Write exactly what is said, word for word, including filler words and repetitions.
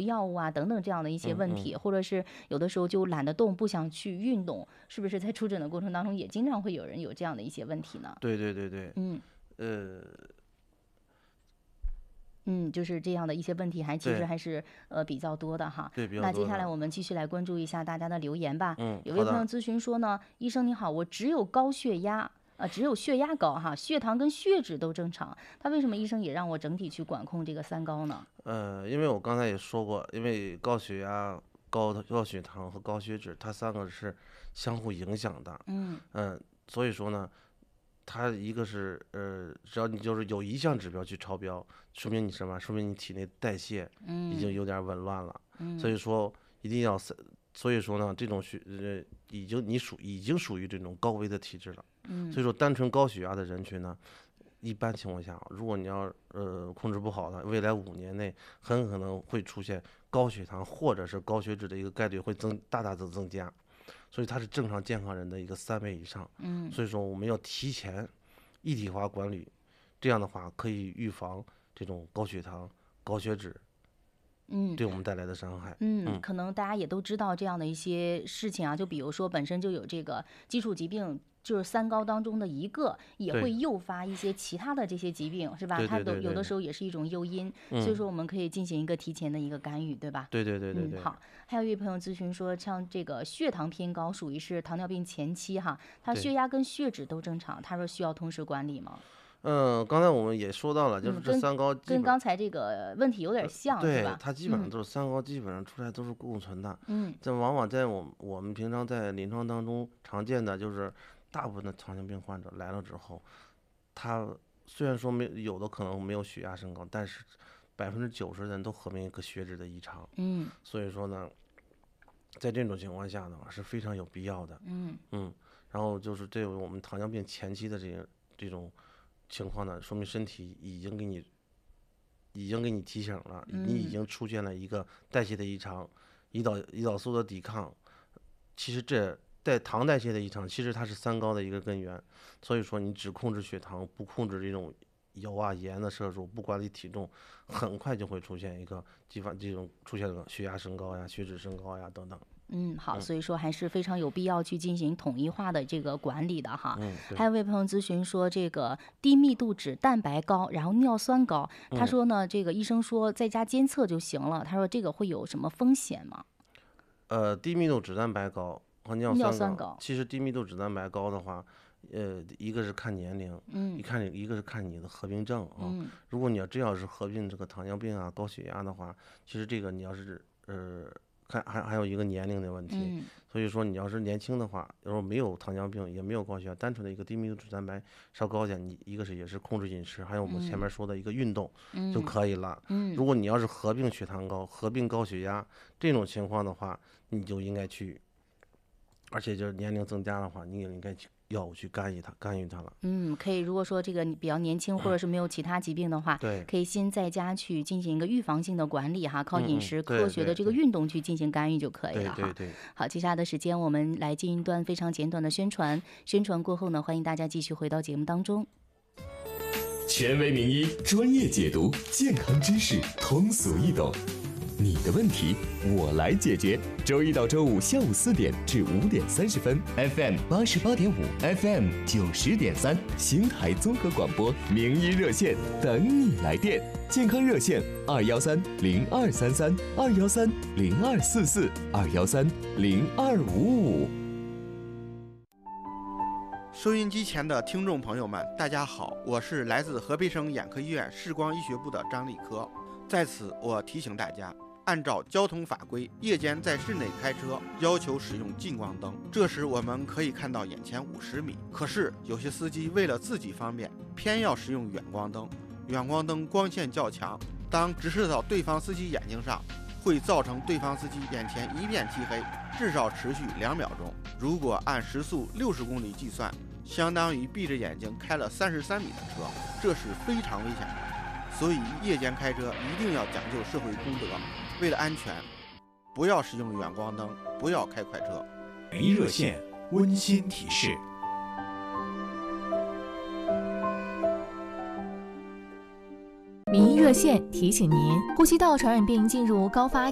药物啊等等这样的一些问题， 嗯嗯、 或者是有的时候就懒得动，不想去运动，是不是在出诊的过程当中也经常会有人有这样的一些问题呢？ 对对对对， 嗯， 呃。 嗯，就是这样的一些问题还其实还是呃比较多的哈。 对，比较多的。 那接下来我们继续来关注一下大家的留言吧。 嗯， 有位朋友咨询说呢，医生你好，我只有高血压，呃，只有血压高哈，血糖跟血脂都正常，他为什么医生也让我整体去管控这个三高呢？ 呃，因为我刚才也说过，因为高血压、高高血糖和高血脂，它三个是相互影响的。 嗯嗯、呃，所以说呢。它一个是呃，只要你就是有一项指标去超标，说明你什么？说明你体内代谢已经有点紊乱了。 嗯、 所以说一定要，所以说呢，这种血呃已经你属已经属于这种高危的体质了。 嗯、 所以说单纯高血压的人群呢，一般情况下，如果你要呃控制不好的，未来五年内很可能会出现高血糖或者是高血脂的一个概率会增大大的增加。所以它是正常健康人的一个三倍以上， 嗯， 所以说我们要提前一体化管理，这样的话可以预防这种高血糖、高血脂， 嗯， 对我们带来的伤害。 嗯，嗯可能大家也都知道这样的一些事情啊，就比如说本身就有这个基础疾病。就是三高当中的一个，也会诱发一些其他的这些疾病，是吧？ 对对对对它有的时候也是一种诱因， 嗯、 所以说我们可以进行一个提前的一个干预，对吧？ 对对对对对。 嗯，好。还有一位朋友咨询说，像这个血糖偏高，属于是糖尿病前期哈，他血压跟血脂都正常，他说需要同时管理吗？ 嗯，刚才我们也说到了，就是这三高、 嗯、跟, 跟刚才这个问题有点像， 呃、 是吧？ 对，它基本上都是、嗯、三高，基本上出来都是共存的。 嗯， 这往往在我们我们平常在临床当中常见的就是。大部分的糖尿病患者来了之后，他虽然说没有的可能没有血压升高，但是百分之九十的人都合并一个血脂的异常。 嗯， 所以说呢，在这种情况下呢是非常有必要的。 嗯嗯，然后就是对我们糖尿病前期的这个这种情况呢，说明身体已经给你已经给你提醒了， 嗯、 你已经出现了一个代谢的异常，胰岛胰岛素的抵抗。其实这。在糖代谢的异常，其实它是三高的一个根源。所以说，你只控制血糖，不控制这种油啊、盐的摄入，不管理体重，很快就会出现一个激发这种出现了血压升高呀、血脂升高呀等等。 嗯，好，所以说还是非常有必要去进行统一化的这个管理的哈。 嗯， 还有位朋友咨询说，这个低密度脂蛋白高，然后尿酸高，他说呢，这个医生说在家监测就行了。他说这个会有什么风险吗？ 呃，低密度脂蛋白高。和尿酸 高, 酸高，其实低密度脂蛋白高的话，呃，一个是看年龄， 嗯， 一看一个是看你的合并症啊。 嗯、 如果你要真要是合并这个糖尿病啊、高血压的话，其实这个你要是呃看还还有一个年龄的问题， 嗯、 所以说你要是年轻的话，然后没有糖尿病也没有高血压，单纯的一个低密度脂蛋白稍高点，你一个是也是控制饮食，还有我们前面说的一个运动就可以了。 嗯， 如果你要是合并血糖高、合并高血压这种情况的话，你就应该去。而且就是年龄增加的话，你也应该去药物去干预它，干预它了。 嗯，可以。如果说这个你比较年轻，或者是没有其他疾病的话， 对， 可以先在家去进行一个预防性的管理哈，靠饮食、 嗯、 科学的这个运动去进行干预就可以了哈。 对对对。 好，接下来的时间我们来进一段非常简短的宣传。宣传过后呢，欢迎大家继续回到节目当中。 权威名医，专业解读，健康知识通俗易懂。你的问题我来解决。周一到周五下午四点至五点三十分 ，F M 八十八点五 ，F M 九十点三，邢台综合广播名医热线等你来电。健康热线二幺三零二三三二幺三零二四四二幺三零二五五。 收音机前的听众朋友们，大家好，我是来自河北省眼科医院视光医学部的张立科。在此，我提醒大家。按照交通法规，夜间在室内开车要求使用近光灯，这时我们可以看到眼前五十米。可是有些司机为了自己方便，偏要使用远光灯。远光灯光线较强，当直射到对方司机眼睛上，会造成对方司机眼前一片漆黑，至少持续两秒钟。如果按时速六十公里计算，相当于闭着眼睛开了三十三米的车，这是非常危险的。所以夜间开车一定要讲究社会公德。为了安全，不要使用远光灯，不要开快车。 名医热线温馨提示： 名医热线提醒您，呼吸道传染病进入高发